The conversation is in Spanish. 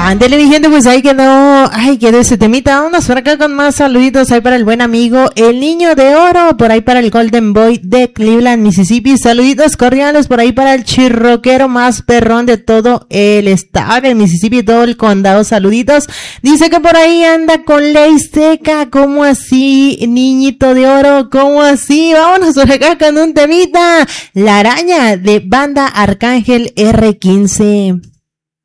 Ándale, mi gente, pues ahí quedó ese temita. Vámonos por acá con más saluditos ahí para el buen amigo, el niño de oro, por ahí para el Golden Boy de Cleveland, Mississippi. Saluditos cordiales por ahí para el chirroquero más perrón de todo el estado de Mississippi y todo el condado. Saluditos. Dice que por ahí anda con ley seca. ¿Cómo así, niñito de oro? ¿Cómo así? Vámonos por acá con un temita. La araña de Banda Arcángel R15.